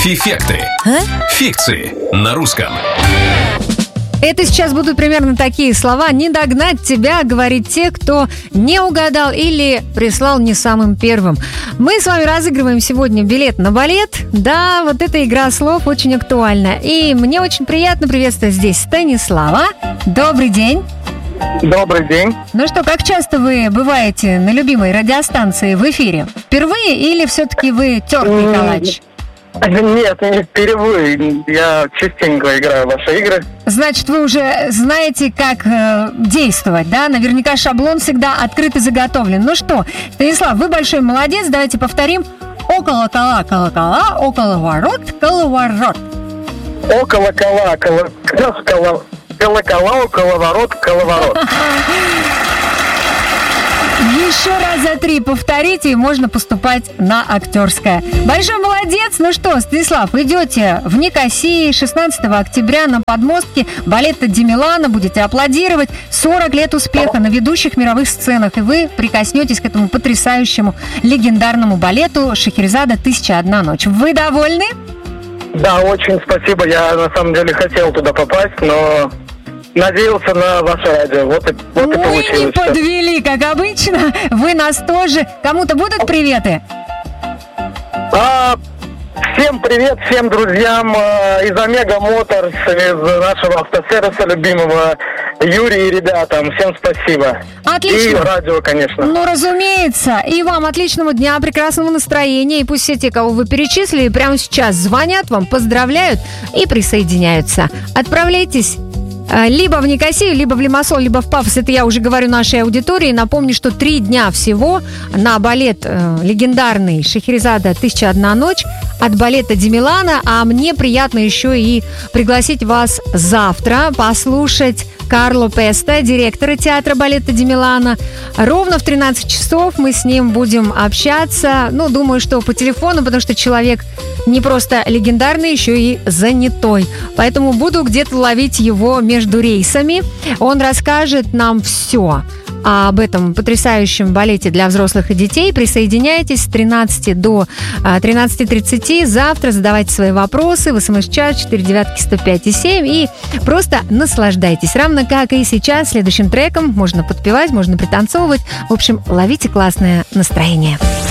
Фифекты. Фикции на русском. Это сейчас будут примерно такие слова. Не догнать тебя, говорит те, кто не угадал или прислал не самым первым. Мы с вами разыгрываем сегодня билет на балет. Да, вот эта игра слов очень актуальна. И мне очень приятно приветствовать здесь Станислава. Добрый день. Добрый день. Ну что, как часто вы бываете на любимой радиостанции в эфире? Впервые или все-таки вы тертый калач? Нет, не впервые. Я частенько играю в ваши игры. Значит, вы уже знаете, как действовать, да? Наверняка шаблон всегда открыт и заготовлен. Ну что, Станислав, вы большой молодец. Давайте повторим. Около кола, колокола, около ворот, коловорот. Около кола, колокола, около ворот, коловорот. Еще раза 3 повторите, и можно поступать на актерское. Большой молодец! Ну что, Станислав, идете в Никосии 16 октября на подмостке балета Ди Милано, будете аплодировать. 40 лет успеха на ведущих мировых сценах, и вы прикоснетесь к этому потрясающему легендарному балету «Шахерезада. 1001 ночь». Вы довольны? Да, очень спасибо. Я на самом деле хотел туда попасть, но надеялся на ваше радио. Вот и получилось. Мы не подвели, как обычно. Вы нас тоже. Кому-то будут приветы? Всем привет, всем друзьям из Омега Моторс, из нашего автосервиса любимого, Юрий и ребятам. Всем спасибо. Отлично. И радио, конечно. Ну, разумеется. И вам отличного дня, прекрасного настроения. И пусть все те, кого вы перечислили, прямо сейчас звонят вам, поздравляют и присоединяются. Отправляйтесь либо в Никосию, либо в Лимассол, либо в Пафос. Это я уже говорю нашей аудитории. Напомню, что 3 дня всего на балет легендарный «Шахерезада. 1001 ночь» от балета Ди Милано. А мне приятно еще и пригласить вас завтра послушать Карло Песта, директора театра балета Ди Милано. Ровно в 13 часов мы с ним будем общаться. Ну, думаю, что по телефону, потому что человек не просто легендарный, еще и занятой. Поэтому буду где-то ловить его между рейсами. Он расскажет нам все об этом потрясающем балете для взрослых и детей. Присоединяйтесь с 13 до 13:30. Завтра задавайте свои вопросы в СМС-чат 49105,7 и просто наслаждайтесь. Равно как и сейчас, следующим треком можно подпевать, можно пританцовывать. В общем, ловите классное настроение.